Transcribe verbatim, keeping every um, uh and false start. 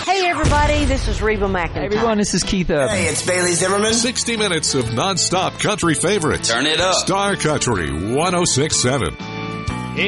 Hey, everybody, this is Reba McEntire. Hey, everyone, this is Keith Urban. Hey, it's Bailey Zimmerman. sixty minutes of nonstop country favorites. Turn it up. Star Country one oh six point seven.